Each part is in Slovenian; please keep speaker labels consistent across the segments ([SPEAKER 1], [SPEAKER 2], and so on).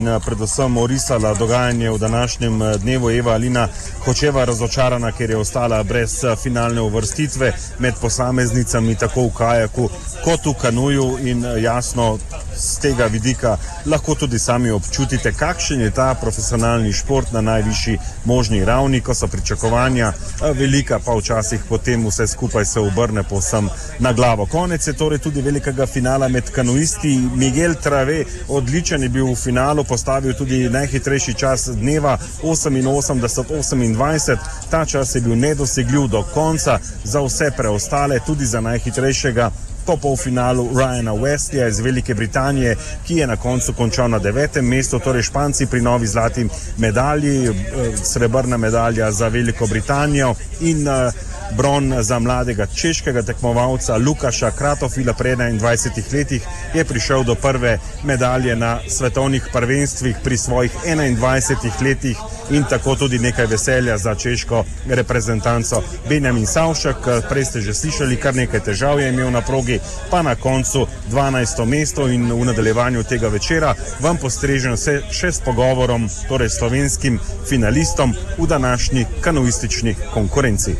[SPEAKER 1] Predvsem orisala dogajanje v današnjem dnevu. Eva Alina Hočeva razočarana, ker je ostala brez finalne uvrstitve med posameznicami tako v kajaku kot v kanuju in jasno z tega vidika lahko tudi sami občutite, kakšen je ta profesionalni šport na najvišji možni ravni, ko so pričakovanja velika, pa včasih potem vse skupaj se obrne povsem na glavo. Konec je torej tudi velikega finala med kanuisti. Miguel Trave, odličen je bil v finalu, postavil tudi najhitrejši čas dneva 88:28. Ta čas je bil nedosegljiv do konca za vse preostale, tudi za najhitrejšega po polfinalu Ryana Westlya iz Velike Britanije, ki je na koncu končal na 9. mestu, torej Španci pri novi zlati medalji, srebrna medalja za Veliko Britanijo in bron za mladega češkega tekmovalca Lukaša Kratofila pri 21 letih je prišel do prve medalje na svetovnih prvenstvih pri svojih 21 letih in tako tudi nekaj veselja za češko reprezentanco. Benjamin Savšek, prej ste že slišali, kar nekaj težav je imel na progi, pa na koncu 12. mesto in v nadaljevanju tega večera vam postrežem še s pogovorom, torej slovenskim finalistom v današnji kanuistični konkurenci.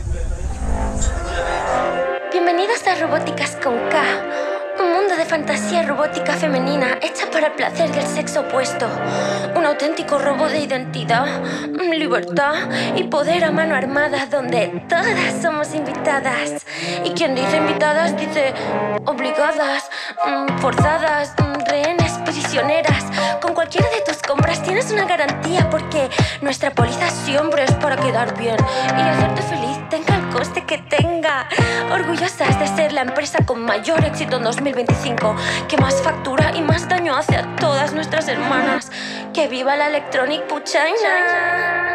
[SPEAKER 2] Bienvenidos a Robóticas con K, un mundo de fantasía robótica femenina hecha para el placer del sexo opuesto. Un auténtico robo de identidad, libertad y poder a mano armada donde todas somos invitadas. Y quien dice invitadas dice obligadas, forzadas, rehenes, prisioneras. Con cualquiera de tus compras tienes una garantía porque nuestra póliza siempre es para quedar bien y hacerte feliz, tenga el coste que tenga. Orgullosas de ser la empresa con mayor éxito en 2025, que más factura y más daño hace a todas nuestras hermanas. ¡Que viva la Electronic Puchaina!